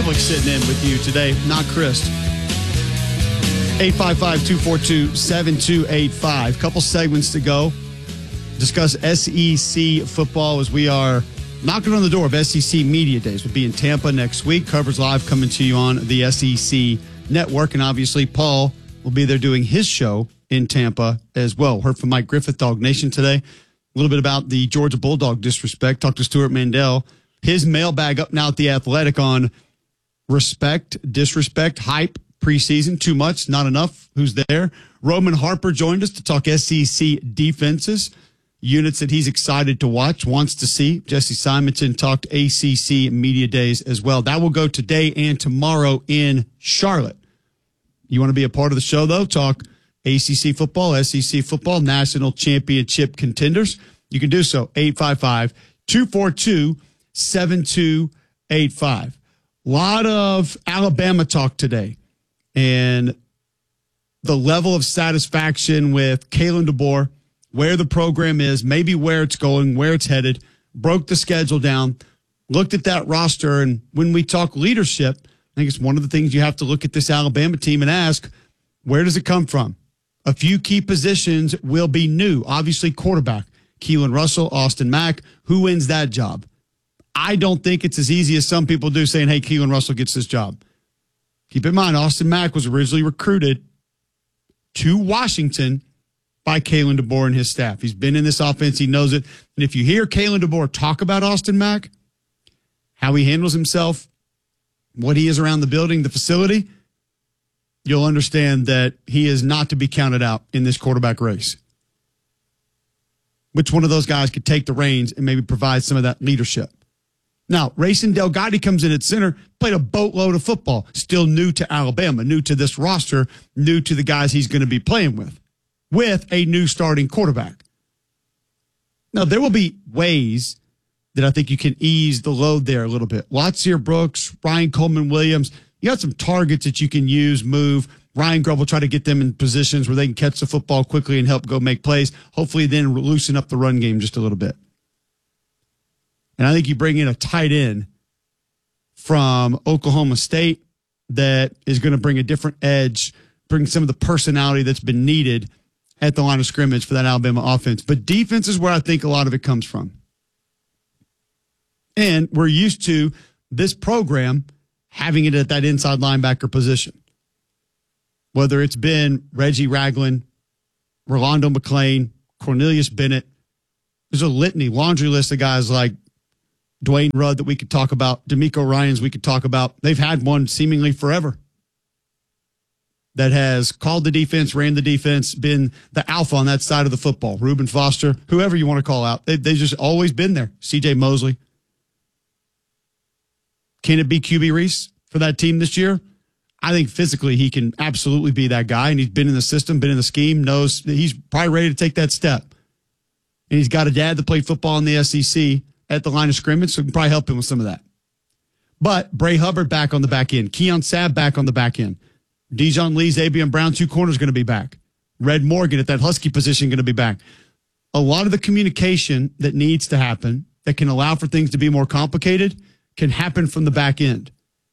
Pavlik sitting in with you today, not Chris. 855-242-7285. Couple segments to go. Discuss SEC football as we are knocking on the door of SEC Media Days. We'll be in Tampa next week. Coverage Live coming to you on the SEC Network. And obviously, Paul will be there doing his show in Tampa as well. Heard from Mike Griffith, Dog Nation today. A little bit about the Georgia Bulldog disrespect. Talked to Stuart Mandel. His mailbag up now at The Athletic on respect, disrespect, hype, preseason, too much, not enough. Who's there? Roman Harper joined us to talk SEC defenses, units that he's excited to watch, wants to see. Jesse Simonton talked ACC Media Days as well. That will go today and tomorrow in Charlotte. You want to be a part of the show, though? Talk ACC football, SEC football, national championship contenders. You can do so. 855-242-7285. A lot of Alabama talk today. And the level of satisfaction with Kalen DeBoer, where the program is, maybe where it's going, where it's headed, broke the schedule down, looked at that roster. And when we talk leadership, I think it's one of the things you have to look at this Alabama team and ask, where does it come from? A few key positions will be new. Obviously, quarterback, Keelan Russell, Austin Mack. Who wins that job? I don't think it's as easy as some people do saying, hey, Keelan Russell gets this job. Keep in mind, Austin Mack was originally recruited to Washington by Kalen DeBoer and his staff. He's been in this offense. He knows it. And if you hear Kalen DeBoer talk about Austin Mack, how he handles himself, what he is around the building, the facility, you'll understand that he is not to be counted out in this quarterback race. Which one of those guys could take the reins and maybe provide some of that leadership? Now, Racing Delgado comes in at center, played a boatload of football, still new to Alabama, new to this roster, new to the guys he's going to be playing with a new starting quarterback. Now, there will be ways that I think you can ease the load there a little bit. Latsier Brooks, Ryan Coleman-Williams, you got some targets that you can use, move. Ryan Grubb will try to get them in positions where they can catch the football quickly and help go make plays, hopefully then loosen up the run game just a little bit. And I think you bring in a tight end from Oklahoma State that is going to bring a different edge, bring some of the personality that's been needed at the line of scrimmage for that Alabama offense. But defense is where I think a lot of it comes from. And we're used to this program having it at that inside linebacker position. Whether it's been Reggie Ragland, Rolando McClain, Cornelius Bennett, there's a litany, laundry list of guys like Dwayne Rudd that we could talk about, D'Amico Ryans we could talk about. They've had one seemingly forever that has called the defense, ran the defense, been the alpha on that side of the football. Reuben Foster, whoever you want to call out. They've just always been there. C.J. Mosley. Can it be QB Reese for that team this year? I think physically he can absolutely be that guy, and he's been in the system, been in the scheme, knows that he's probably ready to take that step. And he's got a dad that played football in the SEC at the line of scrimmage, so we can probably help him with some of that. But Bray Hubbard back on the back end. Keon Sabb back on the back end. Dijon Lee, Xavier Brown, two corners going to be back. Red Morgan at that Husky position going to be back. A lot of the communication that needs to happen that can allow for things to be more complicated can happen from the back end.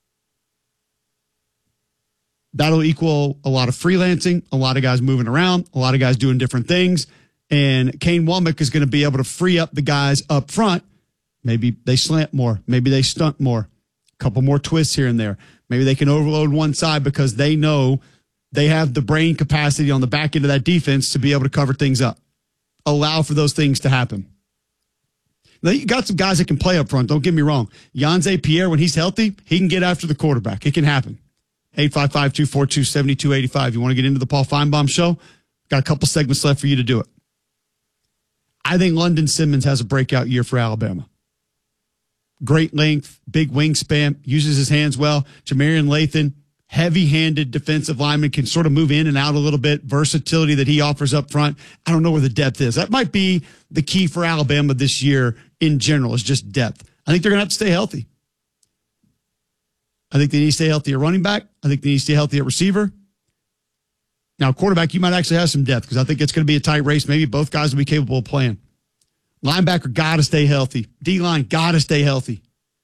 That'll equal a lot of freelancing, a lot of guys moving around, a lot of guys doing different things. And Kane Womack is going to be able to free up the guys up front. Maybe they slant more. Maybe they stunt more. A couple more twists here and there. Maybe they can overload one side because they know they have the brain capacity on the back end of that defense to be able to cover things up. Allow for those things to happen. Now, you got some guys that can play up front. Don't get me wrong. Yanze Pierre, when he's healthy, he can get after the quarterback. It can happen. 855-242-7285. You want to get into the Paul Feinbaum show? Got a couple segments left for you to do it. I think London Simmons has a breakout year for Alabama. Great length, big wingspan, uses his hands well. Jamarian Lathan, heavy-handed defensive lineman, can sort of move in and out a little bit. Versatility that he offers up front. I don't know where the depth is. That might be the key for Alabama this year in general, is just depth. I think they're going to have to stay healthy. I think they need to stay healthy at running back. I think they need to stay healthy at receiver. Now, quarterback, you might actually have some depth because I think it's going to be a tight race. Maybe both guys will be capable of playing. Linebacker got to stay healthy. D-line got to stay healthy.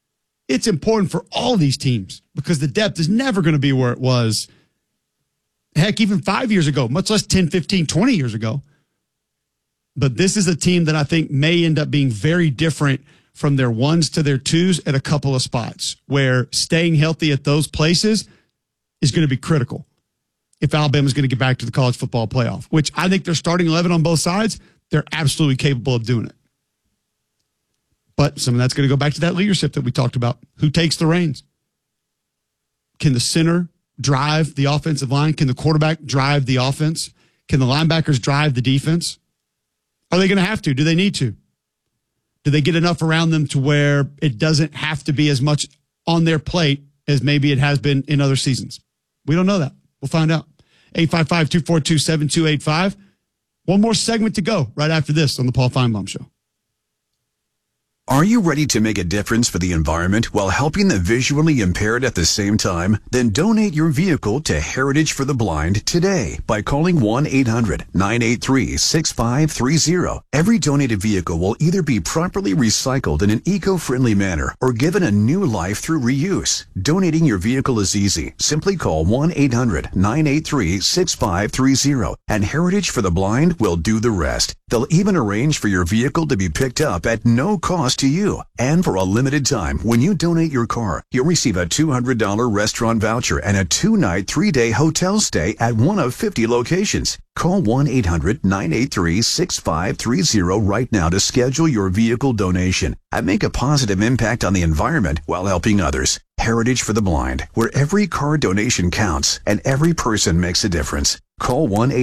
It's important for all these teams because the depth is never going to be where it was, heck, even 5 years ago, much less 10, 15, 20 years ago. But this is a team that I think may end up being very different from their ones to their twos at a couple of spots where staying healthy at those places is going to be critical if Alabama's going to get back to the college football playoff, which I think they're starting 11 on both sides. They're absolutely capable of doing it. But some of that's going to go back to that leadership that we talked about. Who takes the reins? Can the center drive the offensive line? Can the quarterback drive the offense? Can the linebackers drive the defense? Are they going to have to? Do they need to? Do they get enough around them to where it doesn't have to be as much on their plate as maybe it has been in other seasons? We don't know that. We'll find out. 855-242-7285. One more segment to go right after this on the Paul Feinbaum Show. Are you ready to make a difference for the environment while helping the visually impaired at the same time? Then donate your vehicle to Heritage for the Blind today by calling 1-800-983-6530. Every donated vehicle will either be properly recycled in an eco-friendly manner or given a new life through reuse. Donating your vehicle is easy. Simply call 1-800-983-6530 and Heritage for the Blind will do the rest. They'll even arrange for your vehicle to be picked up at no cost to you. And for a limited time, when you donate your car, you'll receive a $200 restaurant voucher and a 2-night, 3-day hotel stay at one of 50 locations. Call 1-800-983-6530 right now to schedule your vehicle donation and make a positive impact on the environment while helping others. Heritage for the Blind, where every car donation counts and every person makes a difference. Call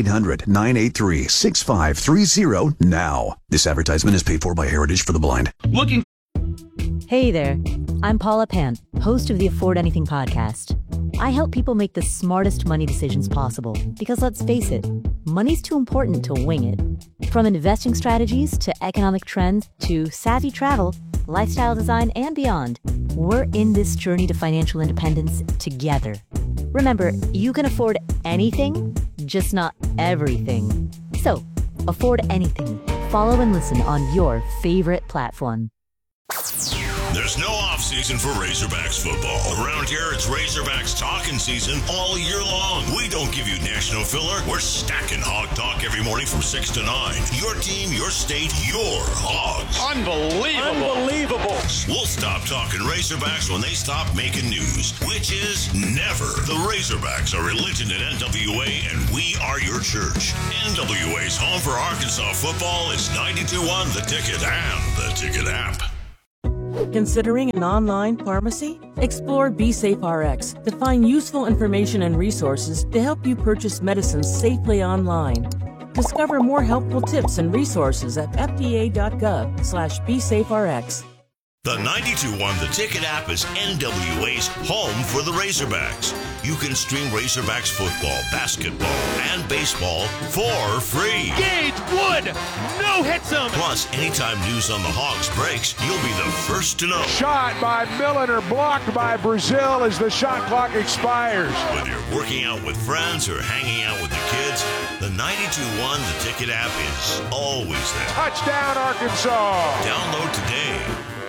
1-800-983-6530 now. This advertisement is paid for by Heritage for the Blind. Hey there, I'm Paula Pant, host of the Afford Anything podcast. I help people make the smartest money decisions possible because let's face it, money's too important to wing it. From investing strategies to economic trends to savvy travel, lifestyle design, and beyond, we're in this journey to financial independence together. Remember, you can afford anything, just not everything. So, afford anything. Follow and listen on your favorite platform. There's no off-season for Razorbacks football. Around here, it's Razorbacks talking season all year long. We don't give you national filler. We're stacking Hog Talk every morning from 6 to 9. Your team, your state, your Hogs. Unbelievable. We'll stop talking Razorbacks when they stop making news, which is never. The Razorbacks are religion at NWA, and we are your church. NWA's home for Arkansas football is 92.1 The Ticket and The Ticket app. Considering an online pharmacy? Explore BeSafeRx to find useful information and resources to help you purchase medicines safely online. Discover more helpful tips and resources at fda.gov/BeSafeRx. The 92.1 The Ticket app is NWA's home for the Razorbacks. You can stream Razorbacks football, basketball, and baseball for free. Gage Wood, no hits him. Plus, anytime news on the Hogs breaks, you'll be the first to know. Shot by Milliner, blocked by Brazil as the shot clock expires. Whether you're working out with friends or hanging out with the kids, the 92.1 The Ticket app is always there. Touchdown, Arkansas. Download today.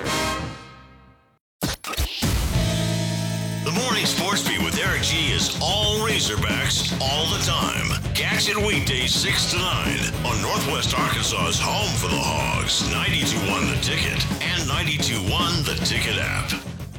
The Morning Sports Beat with Eric G is all Razorbacks all the time. Catch it weekdays 6 to 9 on Northwest Arkansas's home for the Hogs. 92.1 The Ticket and 92.1 The Ticket app.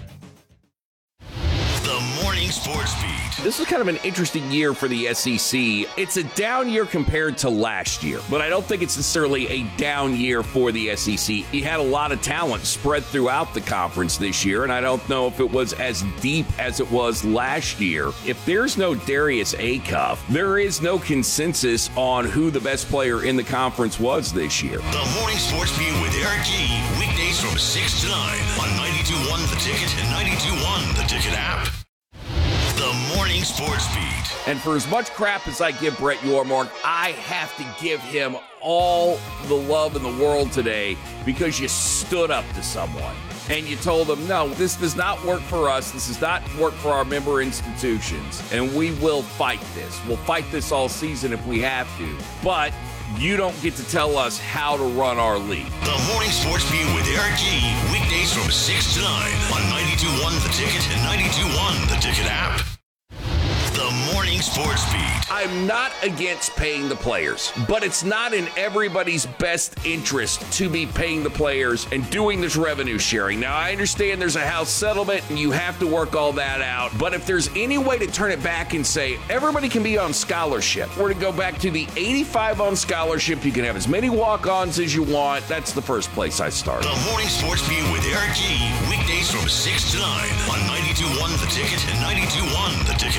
The Morning Sports Beat. This is kind of an interesting year for the SEC. It's a down year compared to last year, but I don't think it's necessarily a down year for the SEC. You had a lot of talent spread throughout the conference this year, and I don't know if it was as deep as it was last year. If there's no Darius Acuff, there is no consensus on who the best player in the conference was this year. The Morning Sports Beat with Eric G. Weekdays from 6 to 9 on 92.1 The Ticket and 92.1 The Ticket app. The Morning Sports Beat. And for as much crap as I give Brett Yormark, I have to give him all the love in the world today because you stood up to someone and you told them, no, this does not work for us. This does not work for our member institutions. And we will fight this. We'll fight this all season if we have to. But you don't get to tell us how to run our league. The Morning Sports Beat with Eric G. Weekdays from 6 to 9 on 92.1 The Ticket and 92.1 The Ticket app. The Morning Sports Beat. I'm not against paying the players, but it's not in everybody's best interest to be paying the players and doing this revenue sharing. Now, I understand there's a House settlement and you have to work all that out, but if there's any way to turn it back and say everybody can be on scholarship, we're to go back to the 85 on scholarship, you can have as many walk-ons as you want, that's the first place I start. The Morning Sports Beat with Eric G. Weekdays from 6 to 9 on 92.1 The Ticket and 92.1 The Ticket